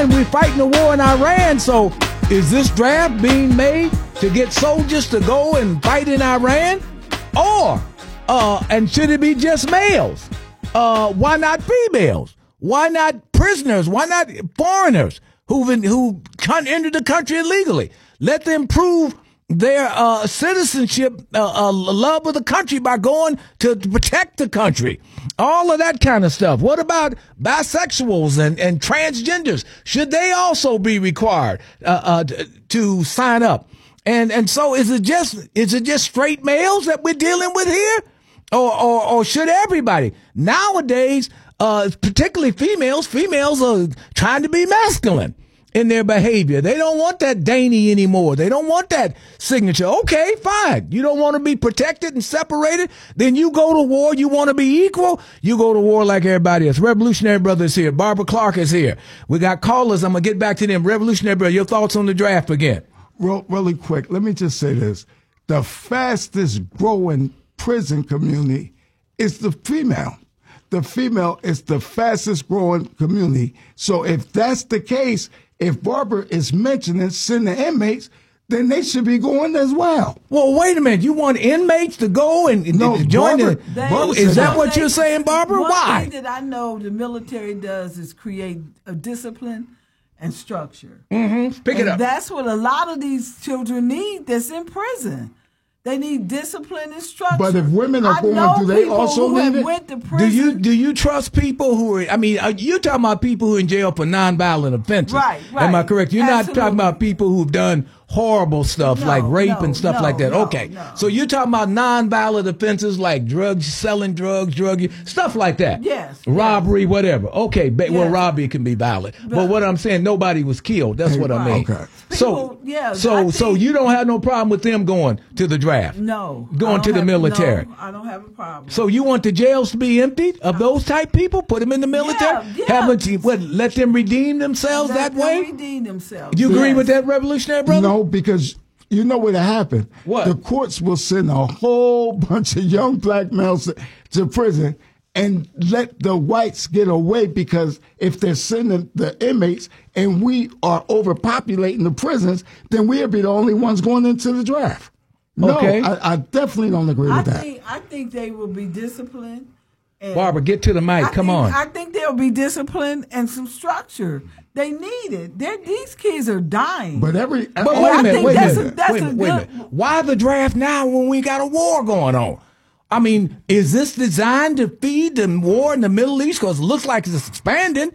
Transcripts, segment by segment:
Iran. We're fighting the war in Iran. So is this draft being made to get soldiers to go and fight in Iran? Or, and should it be just males? Why not females? Why not prisoners? Why not foreigners who entered the country illegally? Let them prove their citizenship, love of the country by going to protect the country. All of that kind of stuff. What about bisexuals and transgenders? Should they also be required to sign up? And so is it just straight males that we're dealing with here? Or should everybody? Nowadays, particularly females are trying to be masculine in their behavior. They don't want that dainty anymore. They don't want that signature. Okay, fine. You don't want to be protected and separated? Then you go to war. You want to be equal? You go to war like everybody else. Revolutionary Brother is here. Barbara Clark is here. We got callers. I'm going to get back to them. Revolutionary Brother, your thoughts on the draft again? Really quick, let me just say this. The fastest growing prison community is the female. The female is the fastest growing community. So if that's the case, if Barbara is mentioning sending inmates, then they should be going as well. Well, wait a minute. You want inmates to go and join the... Is that what you're saying, Barbara? Why? One thing that I know the military does is create a discipline and structure. Mm-hmm. Pick it up. That's what a lot of these children need that's in prison. They need discipline and structure. But if women are going, do they also need it? Went to prison. Do you trust people who are? I mean, you're talking about people who are in jail for nonviolent offenses, right? Am I correct? You're not talking about people who've done horrible stuff like rape and stuff like that. Okay, so you're talking about nonviolent offenses like drugs, selling drugs, stuff like that. Yes. Robbery, whatever. Okay, well, robbery can be violent, but what I'm saying, nobody was killed. That's what I mean. Okay. So you don't have no problem with them going to the draft? No. Going to the military? No, I don't have a problem. So you want the jails to be emptied of those type people? Put them in the military? Let them redeem themselves that way? Redeem themselves. Do you agree with that, Revolutionary Brother? No, because you know what'll happen. What? The courts will send a whole bunch of young black males to prison and let the whites get away, because if they're sending the inmates and we are overpopulating the prisons, then we'll be the only ones going into the draft. No, okay. I definitely don't agree with that. I think they will be disciplined. Barbara, get to the mic. Come on. I think they'll be disciplined and some structure. They need it. These kids are dying. Wait a minute. Why the draft now when we got a war going on? I mean, is this designed to feed the war in the Middle East? Because it looks like it's expanding.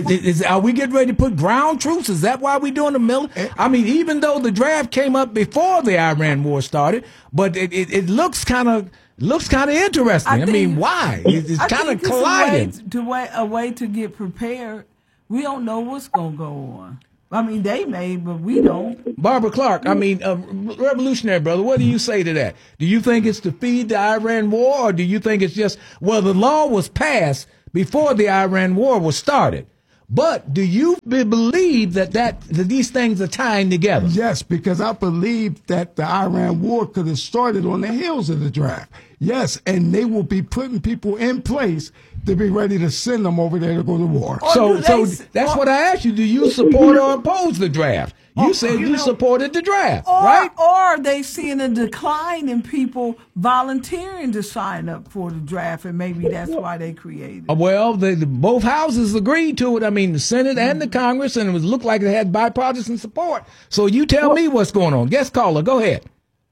Are we getting ready to put ground troops? Is that why we're doing the military? I mean, even though the draft came up before the Iran war started, but it looks kind of interesting. I mean, why? It's kind of colliding. A way to get prepared. We don't know what's going to go on. I mean, they may, but we don't. Barbara Clark, I mean, Revolutionary Brother, what do you say to that? Do you think it's to feed the Iran war, or do you think it's just, well, the law was passed before the Iran war was started? But do you believe that these things are tying together? Yes, because I believe that the Iran war could have started on the heels of the draft. Yes, and they will be putting people in place to be ready to send them over there to go to war. So that's what I asked you. Do you support or oppose the draft? You said you supported the draft, right? Or they seeing a decline in people volunteering to sign up for the draft, and maybe that's why they created it. Well, both houses agreed to it. I mean, the Senate and the Congress, and it looked like it had bipartisan support. So you tell me what's going on. Guest caller, go ahead.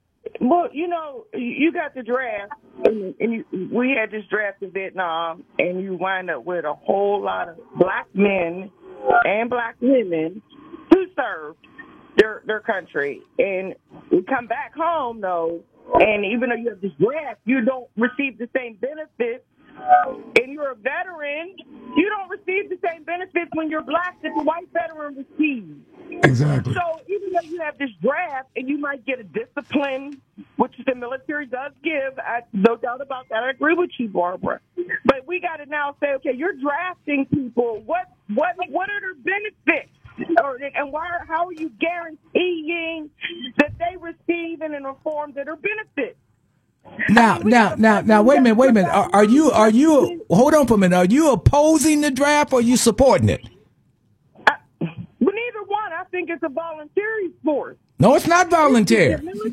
Well, you got the draft, and we had this draft in Vietnam, and you wind up with a whole lot of black men and black women who served their country. And we come back home, though, and even though you have this draft, you don't receive the same benefits. And you're a veteran, you don't receive the same benefits when you're black that the white veteran receives. Exactly. So even though you have this draft and you might get a discipline, which the military does give, no doubt about that. I agree with you, Barbara. But we got to now say, okay, you're drafting people. What are their benefits? And how are you guaranteeing that they receive in a form that are benefits? Now, wait a minute. Are you hold on for a minute. Are you opposing the draft or are you supporting it? it's a voluntary sport. No, it's not voluntary.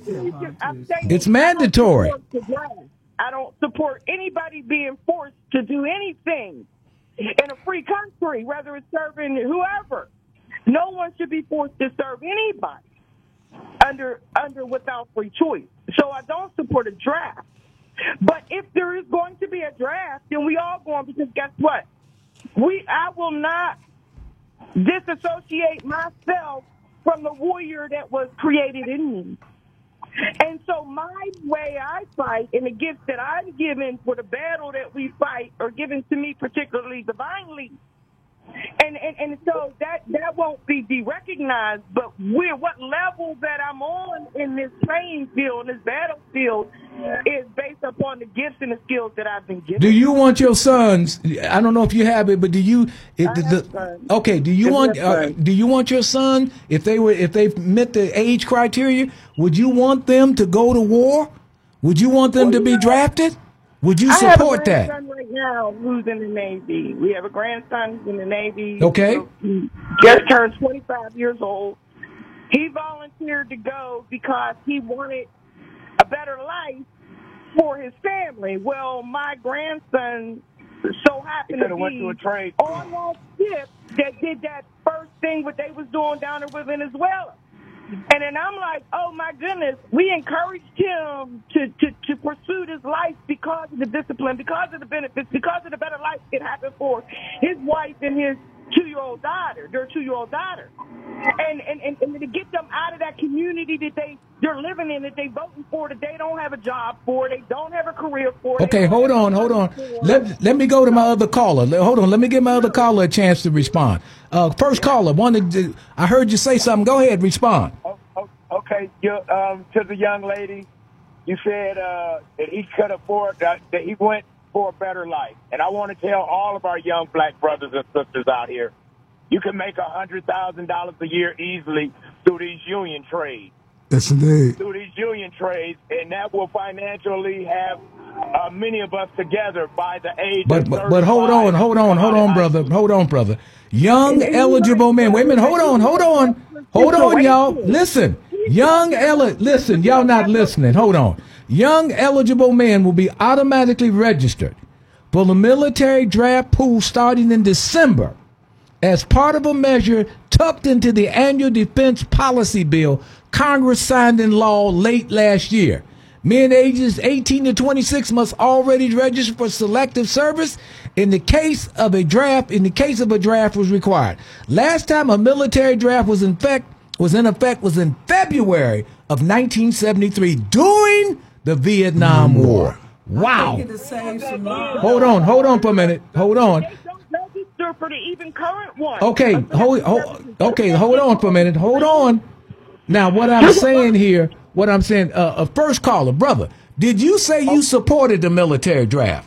It's mandatory. I don't support anybody being forced to do anything in a free country, whether it's serving whoever. No one should be forced to serve anybody under without free choice. So I don't support a draft. But if there is going to be a draft, then we all going, because guess what? I will not disassociate myself from the warrior that was created in me. And so my way I fight and the gifts that I'm given for the battle that we fight are given to me particularly divinely. And so that won't be de-recognized, but what level that I'm on in this playing field, in this battlefield, is based upon the gifts and the skills that I've been given. Do you want your sons? I don't know if you have it, but do you? Okay. Do you want your son, if they've met the age criteria, would you want them to go to war? Would you want them to be drafted? Would you support that? I have a grandson right now who's in the Navy. We have a grandson who's in the Navy. Okay. He just turned 25 years old. He volunteered to go because he wanted a better life for his family. Well, my grandson so happened to be on that ship that did that first thing what they was doing down there with Venezuela. And then I'm like, oh my goodness, we encouraged him to pursue this life because of the discipline, because of the benefits, because of the better life it happened for his wife and his 2-year-old daughter, their 2-year-old daughter. And to get them out of that community that they're living in, that they voting for, that they don't have a job for, they don't have a career for. Okay, hold on. Let me go to my other caller. Hold on, let me give my other caller a chance to respond. First caller, I heard you say something. Go ahead, respond. Okay, to the young lady, you said that he could afford that he went for a better life. And I want to tell all of our young black brothers and sisters out here, you can make $100,000 a year easily through these union trades. Yes, indeed. Through these union trades, and that will financially have many of us together by the age of 35. But hold on, brother. Young eligible men. Wait a minute. Hold on, y'all. Listen. Listen, y'all not listening. Hold on. Young eligible men will be automatically registered for the military draft pool starting in December as part of a measure tucked into the annual defense policy bill Congress signed in law late last year. Men ages 18 to 26 must already register for selective service in the case of a draft was required. Last time a military draft was in effect was in February of 1973 during the Vietnam War. Wow. Hold on for a minute. Hold on. They don't register for the even current one. Okay, hold on for a minute. Hold on. Now, what I'm saying, first caller, brother, did you say you supported the military draft?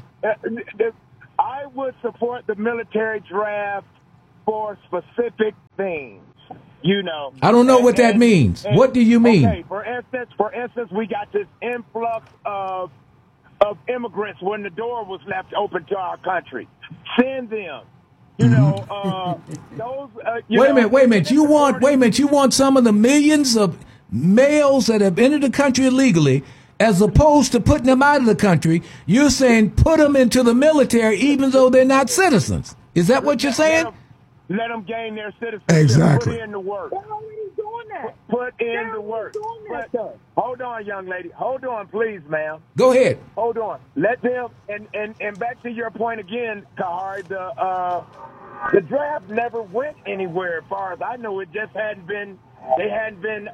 I would support the military draft for specific things. You know, I don't know what that means. What do you mean? Okay, for instance, we got this influx of immigrants when the door was left open to our country. Send them. You know, those. Wait a minute. You want some of the millions of males that have entered the country illegally, as opposed to putting them out of the country. You're saying put them into the military, even though they're not citizens. Is that what you're saying? Let them gain their citizenship. Exactly. Put in the work. They're already doing that. Put in the work. Hold on, young lady. Hold on, please, ma'am. Go ahead. Hold on. Let them. And back to your point again, Kahari. The draft never went anywhere, as far as I know. It just hadn't been. They hadn't been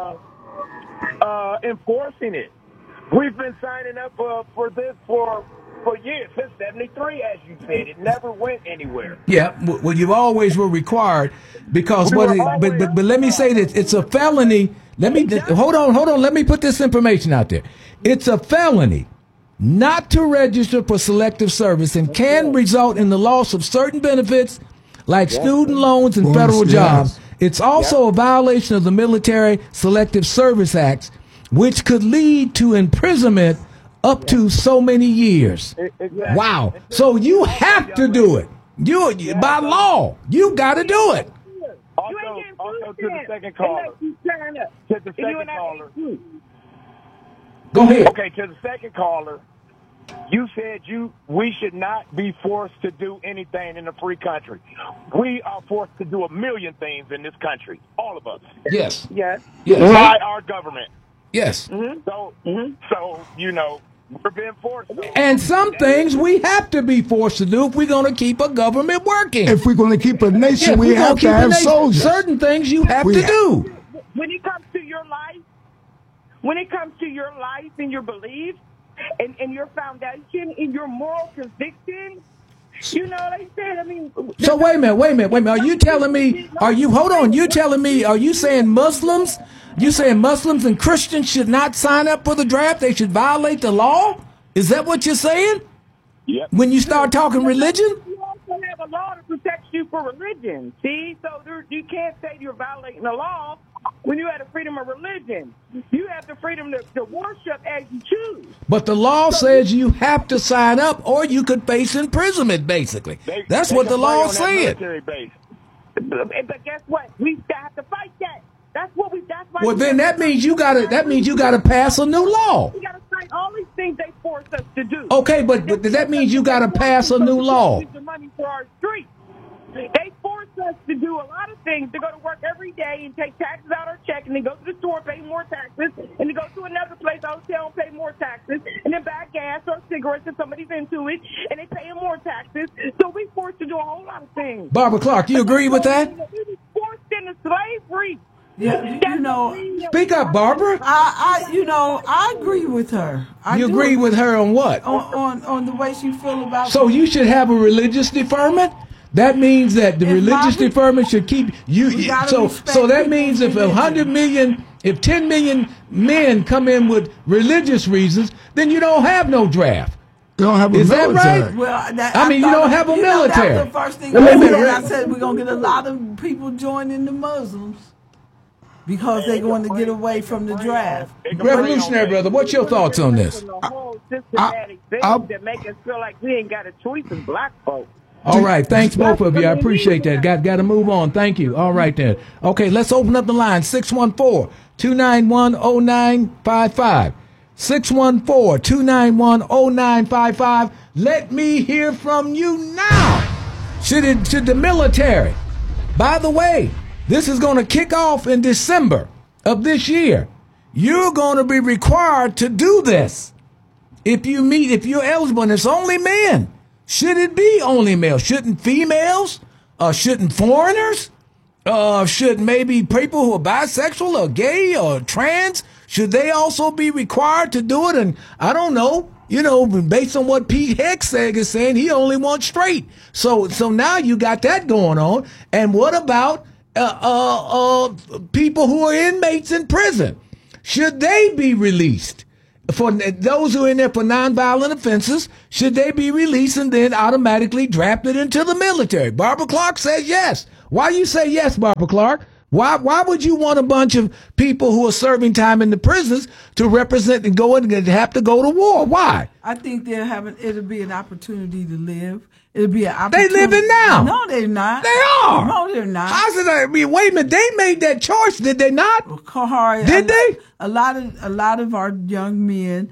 enforcing it. We've been signing up for this for years, since 73, as you said. It never went anywhere. Yeah, well, you always were required because but let me say this, it's a felony. Hold on, let me put this information out there. It's a felony not to register for selective service and can result in the loss of certain benefits like student loans and federal jobs. It's also a violation of the Military Selective Service Act, which could lead to imprisonment up to so many years. Exactly. Wow. So you have to do it. By law, you got to do it. Also, You ain't getting also food to the stamps second caller. unless you sign up. To the And you second and I caller. ain't food. Go ahead. Okay, to the second caller, you said we should not be forced to do anything in a free country. We are forced to do a million things in this country, all of us, Yes. Yes. Yes. by our government. Yes. So we're being forced. So. And some things we have to be forced to do if we're going to keep a government working. If we're going to keep a nation, if we we're gonna have to keep a have nation, soldiers. certain things you have We to have- do. When it comes to your life, and your beliefs, and your foundation, and your moral conviction, you know what I'm saying? I mean, So wait a minute. Are you telling me, are you saying Muslims and Christians should not sign up for the draft? They should violate the law? Is that what you're saying? Yep. When you start talking religion? You also have a law to protect you for religion. See, so you can't say you're violating the law when you have the freedom of religion. You have the freedom to worship as you choose. But the law says you have to sign up or you could face imprisonment, basically. That's They what the can play law on that said. military base. But guess what? We have to fight that. That's why. Well, then that means you gotta pass a new law. We gotta fight all these things they force us to do. Okay, but that means you gotta pass a new law. The money for our streets. They force us to do a lot of things, to go to work every day and take taxes out of our check, and then go to the store and pay more taxes, and to go to another place, a hotel, and pay more taxes, and then buy gas or cigarettes if somebody's into it, and they paying more taxes. So we forced to do a whole lot of things. Barbara Clark, you agree with that? We was forced into slavery. Yeah, you know, Speak up, Barbara. I agree with her. You agree with her on what? On the way she feel about. So you should have a religious deferment? That means that the If religious Bobby- deferment should keep you. We gotta So respect that means if people's 100 million, if 10 million men come in with religious reasons, then you don't have no draft. You don't have a Is that military. right? Well, I mean, you don't have a military. That's the first thing Wait a I minute, said. I said we're gonna get a lot of people joining the Muslims because they're going to get away from the draft. Revolutionary brother, what's your thoughts on this? The whole systematic thing that make us feel like we ain't got a choice as black folks. All right, thanks both of you. I appreciate that. Got to move on. Thank you. All right then. Okay, let's open up the line. 614-291-0955. 614-291-0955. Let me hear from you now. Should the military? By the way, this is going to kick off in December of this year. You're going to be required to do this. If you're eligible, and it's only men. Should it be only males? Shouldn't females? Shouldn't foreigners? Should maybe people who are bisexual or gay or trans, should they also be required to do it? And I don't know, based on what Pete Hegseth is saying, he only wants straight. So now you got that going on. And what about people who are inmates in prison? Should they be released? For those who are in there for nonviolent offenses, should they be released and then automatically drafted into the military? Barbara Clark says yes. Why you say yes, Barbara Clark? Why would you want a bunch of people who are serving time in the prisons to represent and go and have to go to war? Why? I think it'll be an opportunity to live. It'll be an opportunity. They living now. No, they're not. They are. No, they're not. How's it? I mean, wait a minute. They made that choice, did they not? Did they? A lot of our young men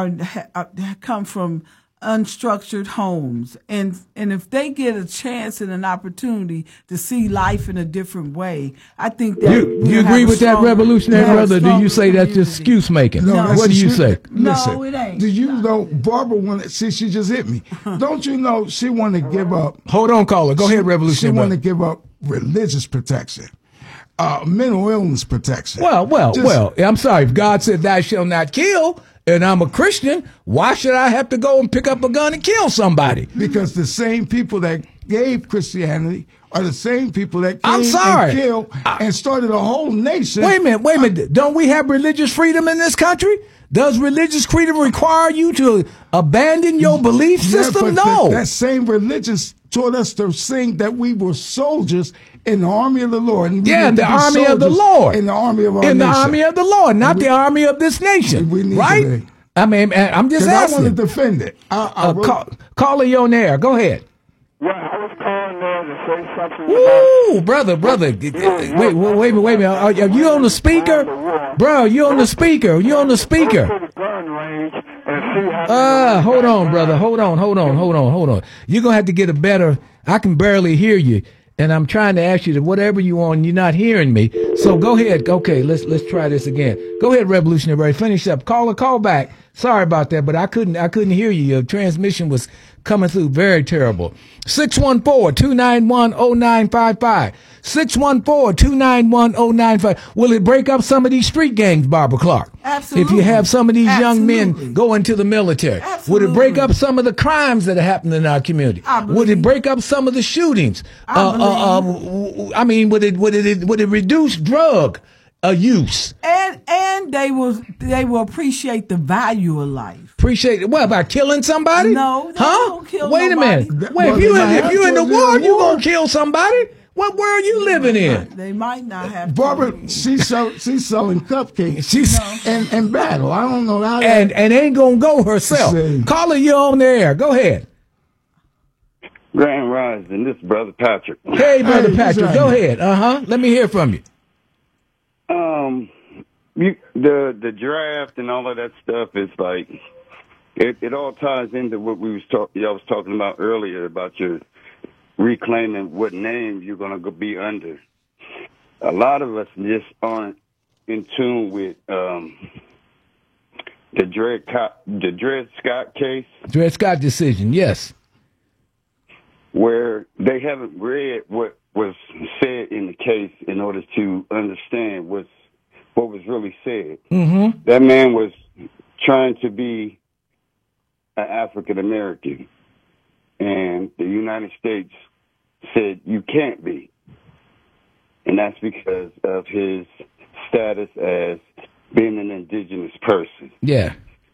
come from unstructured homes, and if they get a chance and an opportunity to see life in a different way, I think that you agree with that, revolutionary brother? Do you say that's just excuse making? No, What do you say? Listen, No, it ain't. Do you know Barbara wanted? See, she just hit me. Don't you know she wanted to give up? Hold on, caller. Go ahead, She revolutionary wanted to brother. give up religious protection, mental illness protection. Well. I'm sorry. If God said, "Thou shalt not kill," and I'm a Christian, why should I have to go and pick up a gun and kill somebody? Because the same people that gave Christianity are the same people that came I'm sorry. and killed and started a whole nation. Wait a minute. Don't we have religious freedom in this country? Does religious freedom require you to abandon your belief system? but No. that same religion taught us to sing that we were soldiers in the army of the Lord. And Yeah, in the army of the Lord. In the army of our In the nation. army of the Lord, not the army of this nation. We need to right? be. I mean, I'm just Because I want asking. to defend it. Caller, you're on air. Go ahead. Well, I was calling there to say something Ooh, brother. Wait a minute. Are you on the speaker? Bro, you on the speaker. You on the speaker. to the gun range and see how. Hold on, brother. Hold on. You're going to have to get a better, I can barely hear you. And I'm trying to ask you to whatever you want, you're not hearing me. So go ahead. Okay, let's try this again. Go ahead, Revolutionary. Finish up. Call back. Sorry about that, but I couldn't hear you. Your transmission was coming through very terrible. 614-291-0955. 614-291-0955. Will it break up some of these street gangs, Barbara Clark? Absolutely. If you have some of these young men Absolutely. go into the military. Absolutely. Would it break up some of the crimes that are happening in our community? I Would it believe. break up some of the shootings? I mean, would it reduce drug use? And they will appreciate the value of life. Appreciate it. What about killing somebody? No, they huh? don't kill Wait nobody. a minute. Well, If you in the war, you war. gonna kill somebody? What world you living in? They might not have. Barbara, she's selling cupcakes. She's in battle. I don't know how. and ain't gonna go herself. See. Call her, you on the air. Go ahead. Grand Rising, this is Brother Patrick. Hey, brother Hey, Patrick, what's go happening? ahead. Let me hear from you. The draft and all of that stuff is like it all ties into what y'all was talking about earlier about your reclaiming what name you're gonna be under. A lot of us just aren't in tune with the Dred Scott case, Dred Scott decision, yes. where they haven't read what was said in the case in order to understand what was really said. Mm-hmm. That man was trying to be an African American, and the United States said you can't be, and that's because of his status as being an indigenous person. Yeah.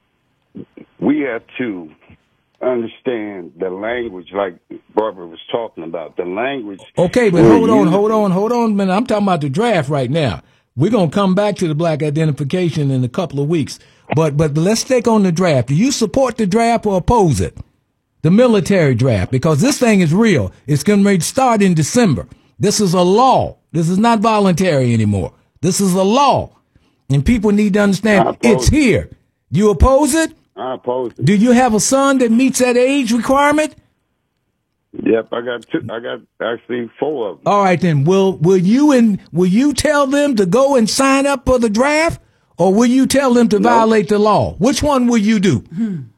We have to understand the language, like Barbara was talking about. The language. Okay, but we're hold on using- a minute. I'm talking about the draft right now. We're gonna come back to the black identification in a couple of weeks. But let's take on the draft. Do you support the draft or oppose it? The military draft, because this thing is real. It's going to start in December. This is a law. This is not voluntary anymore. This is a law. And people need to I understand oppose it's it. here. You oppose it? I oppose it. Do you have a son that meets that age requirement? Yep, I got actually 4 of them. All right, then. Will you tell them to go and sign up for the draft, or will you tell them to violate the law? Which one will you do?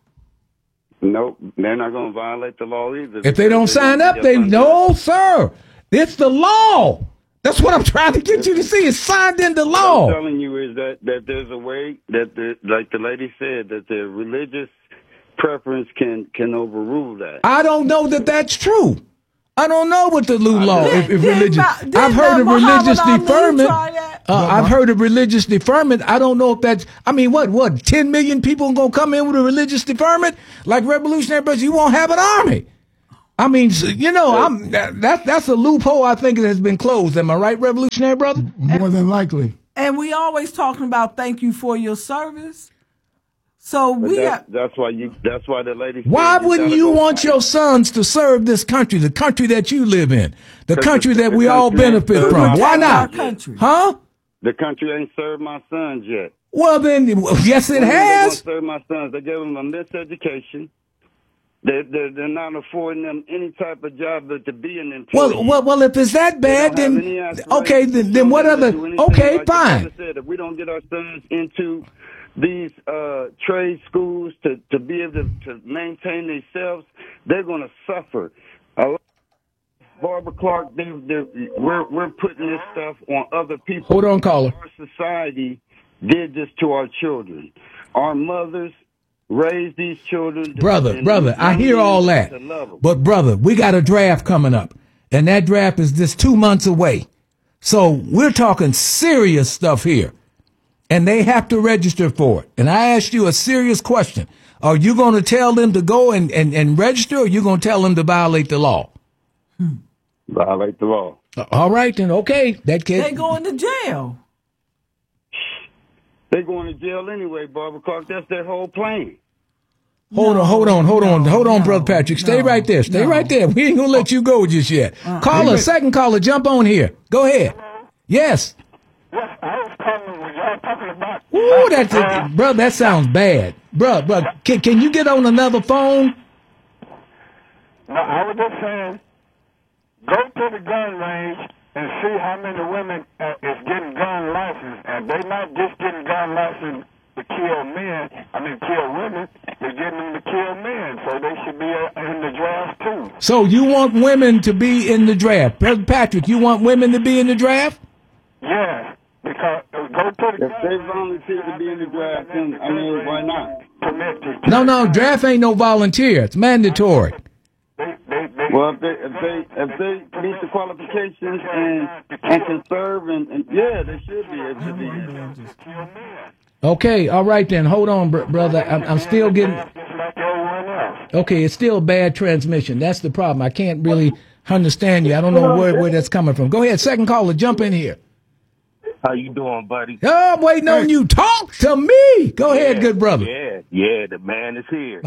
Nope, they're not going to violate the law either. If they don't sign up, no, sir. It's the law. That's what I'm trying to get you to see. It's signed into What law. I'm telling you is that there's a way that, like the lady said, that the religious preference can overrule that. I don't know that that's true. I don't know what the new law if religious. Didn't I've heard of Muhammad religious Ali deferment. try that? I've heard of religious deferment. I don't know if that's. I mean, what? 10 million people gonna come in with a religious deferment like Revolutionary Brothers? You won't have an army. I mean, that's a loophole. I think it has been closed. Am I right, Revolutionary Brother? More than likely. And we always talking about thank you for your service. So That's why the lady. Why said wouldn't gotta you go want fight. your sons to serve this country, the country that you live in, the Because country the that we all country ain't benefit served from? my Why sons not? Our country. Huh? The country ain't served my sons yet. Well, then, yes, it When they has. gonna serve my sons? They gave them a miseducation. They're not affording them any type of job but to be an employee. Well, if it's that bad, They don't have then any aspirations okay, to then what do other? anything. Okay, Like the fine. brother said, if we don't get our sons into these trade schools to be able to maintain themselves, they're going to suffer. Barbara Clark, we're putting this stuff on other people. Hold on, caller. Our society did this to our children. Our mothers raised these children. Brother, I hear all that. But brother, we got a draft coming up, and that draft is just 2 months away. So we're talking serious stuff here, and they have to register for it. And I asked you a serious question. Are you going to tell them to go and register, or are you going to tell them to violate the law? Violate the law. All right, then. Okay. That kid. they going to jail. They're going to jail anyway, Barbara Clark. That's their whole plan. Hold on, Brother Patrick. Stay right there. Stay right there. We ain't gonna let you go just yet. Caller, second caller, jump on here. Go ahead. Yes. Yes, I was calling when y'all talking about. Ooh, that's bro. That sounds bad, bro. Can you get on another phone? No, I was just saying, go to the gun range and see how many women is getting gun license, and they're not just getting gun license to kill men. Kill women. They're getting them to kill men, so they should be in the draft too. So you want women to be in the draft, Brother Patrick? You want women to be in the draft? Yes, because go to the. If they volunteer to be in the draft, then why not? No, draft ain't no volunteer. It's mandatory. Well, if they meet the qualifications and can serve, and yeah, they should be able to be. Okay, all right then. Hold on, brother. I'm still getting. Okay, it's still bad transmission. That's the problem. I can't really understand you. I don't know where that's coming from. Go ahead, second caller. Jump in here. How you doing, buddy? Oh, I'm waiting on you. Talk to me. Go ahead, good brother. Yeah, the man is here.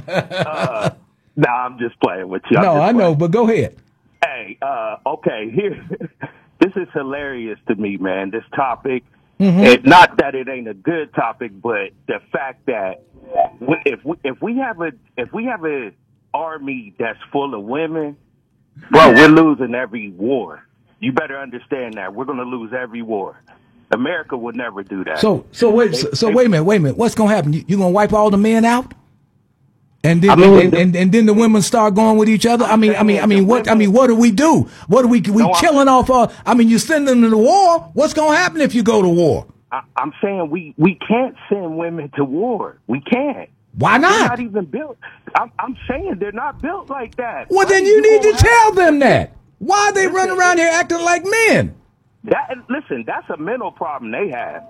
Nah, I'm just playing with you. No, I know, but go ahead. Hey, okay, here. This is hilarious to me, man, this topic. Mm-hmm. Not that it ain't a good topic, but the fact that if we have a army that's full of women, bro, we're losing every war. You better understand that. We're going to lose every war. America would never do that. So wait a minute. What's going to happen? You going to wipe all the men out? And then, and then the women start going with each other. What do we do? What do we killing off? You send them to the war. What's going to happen if you go to war? I'm saying we can't send women to war. We can't. Why not? They're not even built. I'm saying they're not built like that. Well, then you need to tell them that. Why are they running around here acting like men? Listen, that's a mental problem they have.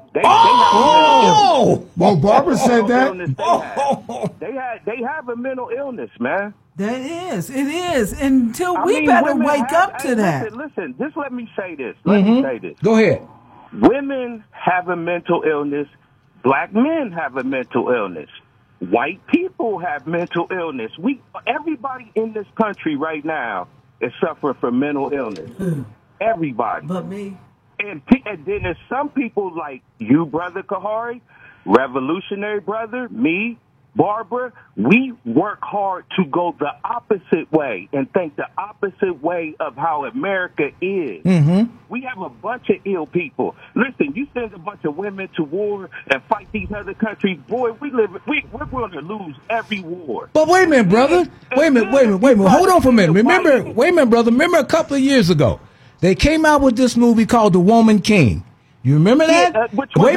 Well, Barbara said that. They have a mental illness, man. That is. It is. Until we better wake up to that. Listen, just let me say this. Let me say this. Go ahead. Women have a mental illness. Black men have a mental illness. White people have mental illness. Everybody in this country right now is suffering from mental illness. Everybody. But me. And then there's some people like you, Brother Kahari, Revolutionary Brother, me, Barbara. We work hard to go the opposite way and think the opposite way of how America is. Mm-hmm. We have a bunch of ill people. Listen, you send a bunch of women to war and fight these other countries, boy, we're going to lose every war. But wait a minute, brother. Wait a minute. Hold on for a minute. Remember a couple of years ago, they came out with this movie called The Woman King. You remember that? Wait a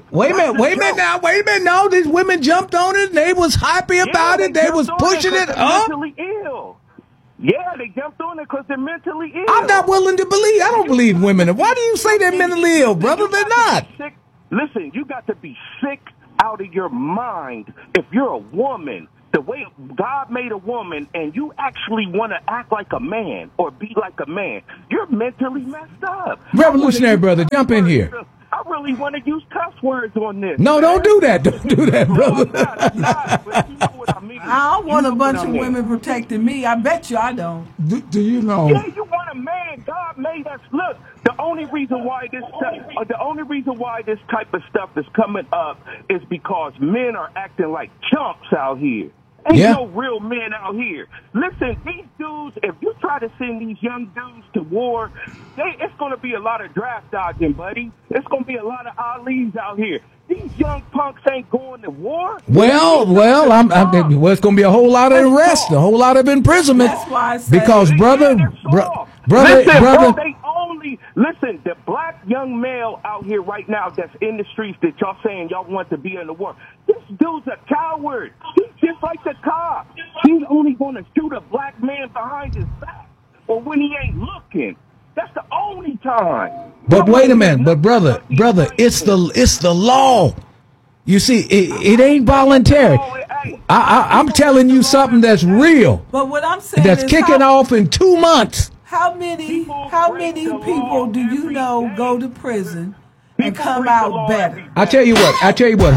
minute. No, these women jumped on it and they was happy about it. They was pushing it. Mentally ill. Yeah, they jumped on it because they're mentally ill. I'm not willing to believe. I don't believe women. Why do you say they're mentally ill, brother? They're not. Listen, you got to be sick out of your mind if you're a woman. The way God made a woman and you actually want to act like a man or be like a man, you're mentally messed up. Revolutionary Brother, jump in here. I really want to use cuss words on this. No, don't do that. Don't do that, brother. But you know what I mean. I don't want a bunch of women protecting me. I bet you I don't. Do you know? Yeah, you want a man. God made us. Look, the only reason why this type of stuff is coming up is because men are acting like chumps out here. Ain't no real men out here. Listen, these dudes, if you try to send these young dudes to war, it's going to be a lot of draft dodging, buddy. It's going to be a lot of Ali's out here. These young punks ain't going to war. Well, it's going to be a whole lot of arrest, a whole lot of imprisonment. That's why I said because, brother, listen, the black young male out here right now that's in the streets that y'all saying y'all want to be in the war, this dude's a coward. He's just like the cop. He's only going to shoot a black man behind his back or when he ain't looking. That's the only time. But wait a minute, but brother, it's the law. You see, it ain't voluntary. I'm telling you something that's real. But what I'm saying that's kicking off in 2 months. How many people do you know go to prison and come out better? I tell you what.